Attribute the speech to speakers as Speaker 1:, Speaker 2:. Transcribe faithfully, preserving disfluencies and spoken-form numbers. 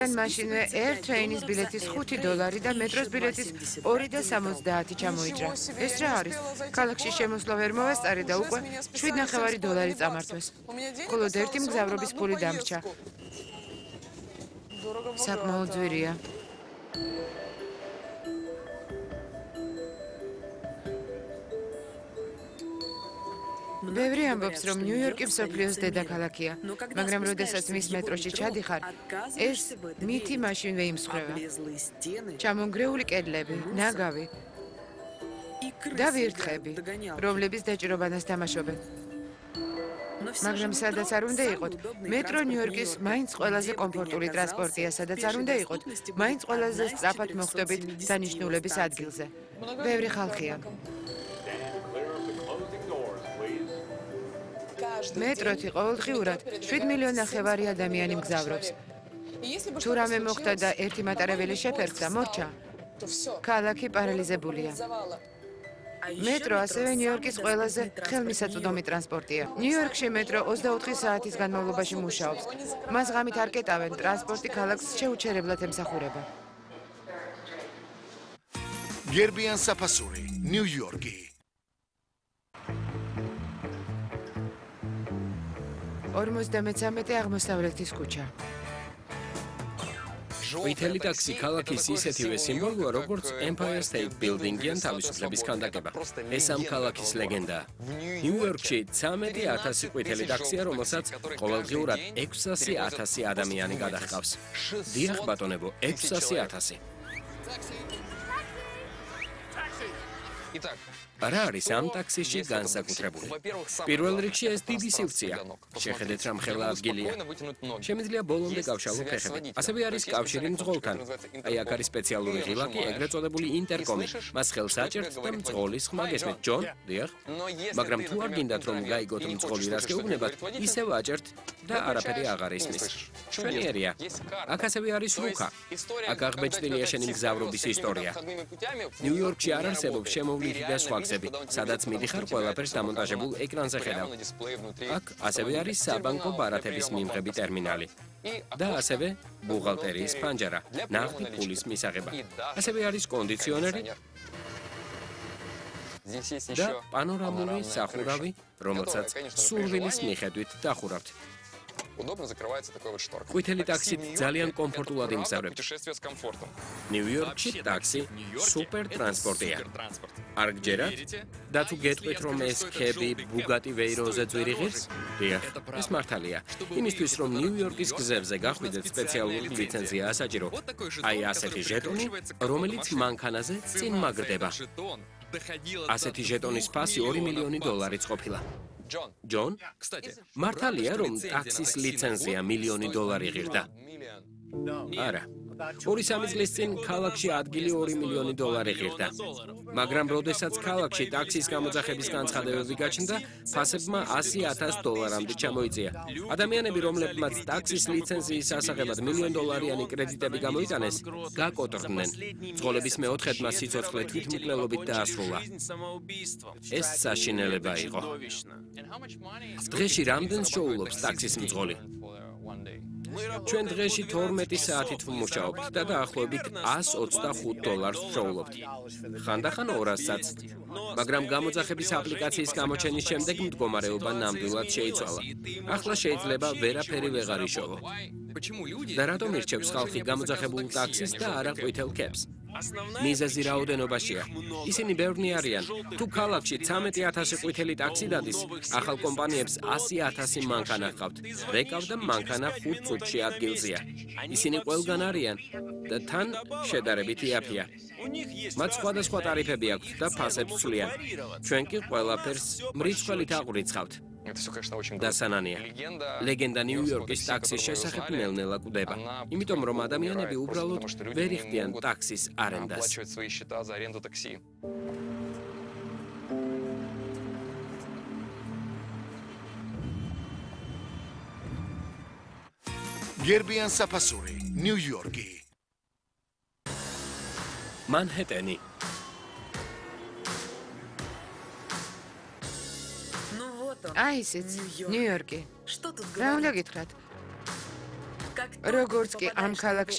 Speaker 1: მაშინვე Air Train-ის ბილეთის ხუთი დოლარი და მეტროს ბილეთის ორი და სამოცდაათი ჩამოიჭრა. ეს რა არის? ქალაქში შემოსვლა ვერ მოვასწარი და უკვე შვიდნახევარი დოლარი წამართვეს. მხოლოდ ერთი მგზავრობის ფული დამრჩა. საკმაოდ ძვირია. ბევრი ამბობს, რომ ნიუ-იორკი მსოფლიოს დედაქალაქია, მაგრამ როდესაც მის მეტროში ჩადიხარ, ეს მითი მაშინვე იმსხვრევა. ჩამონგრეული კედლები, ნაგავი და ვირთხები, რომლების დაჭირობანას თამაშობენ. მაგრამ სადაც არ უნდა იყოთ, მეტრო ნიუ-იორკის მაინც ყველაზე კომფორტული ტრანსპორტია, სადაც არ უნდა იყოთ, მაინც ყველაზე სწრაფად მოხვდებით დანიშნულების ადგილზე. ბევრი ხალხია. მეტროთი ყოველდღიურად შვიდ მილიონ ნახევარი ადამიანი მგზავრობს. თუ რამე მოხდა და ერთი მატარებელი შეფერხდა, მორჩა, ქალაქი პარალიზებულია. მეტრო ასევე ნიუ-იორკის ყველაზე ხელმისაწვდომი ტრანსპორტია. ნიუ-იორკში მეტრო ოცდაოთხი საათის განმავლობაში მუშაობს. მას ღამით არ კეტავენ, ტრანსპორტი ქალაქს შეუჩერებლად ემსახურება.
Speaker 2: გერბიან საფასური, ნიუ-იორკი.
Speaker 1: ორმოცდამეცამეტე აღმოსავლეთის ქუჩა.
Speaker 3: ყვითელი ტაქსი ქალაქის ისეთივე სიმბოლოა, როგორც Empire State Building-იან თავისუფლების ქანდაკება. ეს ამ ქალაქის ლეგენდაა. ნიუ-იორკში ცამეტი ათასი ყვითელი ტაქსია, რომელსაც ყოველდღიურად ექვსასი ათასი ადამიანი გადაჰყავს. დიახ, ბატონებო, ექვსასი ათასი. რა არის ამ ტაქსიში განსაკუთრებული? პირველ რიგში ეს დიდი სივრცეა. შეხედეთ რა მხელა ადგილია. შემიძლია ბოლომდე გავშალო ფეხები. ასევე არის კავშირი მძღოლთან. აი აქ არის სპეციალური ღილაკი, ეგრეთ წოდებული ინტერკომი. მას ხელს აჭერთ და მძღოლის ხმა გესმით. ჯონ, დიახ. მაგრამ თუ არ გინდათ რომ გაიგოთ მძღოლი რას გეუბნებათ, ისევ აჭერთ და არაფერი აღარ ისმის. ჩვენიერია. აქ ასევე არის რუკა. აქ აღბეჭდილია შენი მგზავრობის ისტორია. ნიუ-იორკში არ არსებობს შემოვლითი და სხვა სადაც მიდიხარ ყველაფერს დამონტაჟებულ ეკრანზე ხედავ. აქ ასევე არის საბანკო ბარათების მიმღები ტერმინალი. და ასევე ბუღალტერიის ფანჯარა, ნაღდი ფულის მისაღება. ასევე არის კონდიციონერი და პანორამული სახურავი, რომელსაც სურვილის მიხედვით დახურავთ. ყვითელი ტაქსით ძალიან კომფორტულად იმგზავრებთ. ნიუ-იორკში ტაქსი სუპერ ტრანსპორტია. არ გჯერათ? და თუ გეტყვით, რომ ეს ქები ბუგატი ვეიროზე ძვირი ღირს? დიახ, ეს მართალია. იმისთვის, რომ ნიუ-იორკის გზებზე გახვიდეთ, სპეციალური ლიცენზიაა საჭირო. აი ასეთი ჟეტონი, რომელიც მანქანაზე წინ მაგრდება. ასეთი ჟეტონის ფასი ორი მილიონი დოლარიც ყოფილა. ჯონ, მართალია, რომ ტაქსის ლიცენზია მილიონი დოლარი ღირდა? არა. ორი სამი წლის წინ ქალაქში ადგილი ორი მილიონი დოლარი ღირდა. მაგრამ როდესაც ქალაქში ტაქსის გამოძახების განცხადებები გაჩნდა, ფასებმა ასი ათას დოლარამდე ჩამოიწია. ადამიანები, რომლებმაც ტაქსის ლიცენზიის ასაღებად მილიონ დოლარიანი კრედიტები გამოიტანეს, გაკოტრდნენ. მძღოლების მეოთხედმა სიცოცხლე თვითმკვლელობით დაასრულა. ეს საშინელება იყო. დღეში რამდენს შეულობს ტაქსის მძღოლი? ჩვენ დღეში თორმეტი საათით ვმუშაობთ და დაახლოებით ასს ოცდახუთ დოლარს ვშოულობთ. ხანდახან ორასსაც. მაგრამ გამოძახების აპლიკაციის გამოჩენის შემდეგ მდგომარეობა ნამდვილად შეიცვალა. ახლა შეიძლება ვერაფერი ვეღარ იშოვო. და რატომ ირჩევს ხალხი გამოძახებულ ტაქსის და არა ყვითელ ქებს? მიზეზი რაოდენობაშია. ისინი ბევრნი არიან. თუ ქალაქში ცამეტი ათასი ყვითელი ტაქსი დადის, ახალ კომპანიებს ასი ათასი მანქანა ჰყავთ. რეკავ და მანქანა ხუთ წუთში ადგილზეა. ისინი ყველგან არიან და თან შედარებით იაფია. მათ სხვადასხვა ტარიფები აქვთ და ფასებს ცვლიან. ჩვენ კი ყველაფერს მრიცხველით აყვრიცხავთ. დასანანია. ლეგენდა ნიუ-იორკის ტაქსის შესახებ ნელ-ნელა კვდება. იმიტომ რომ ადამიანები უბრალოდ ვერ იხდიან ტაქსის არენდას.
Speaker 2: გერბიან საფასური, ნიუ-იორკი.
Speaker 3: მანჰეტენი.
Speaker 1: აი ისიც, ნიუ-იორკი. რა უნდა გითხრათ? როგორც კი ამ ქალაქში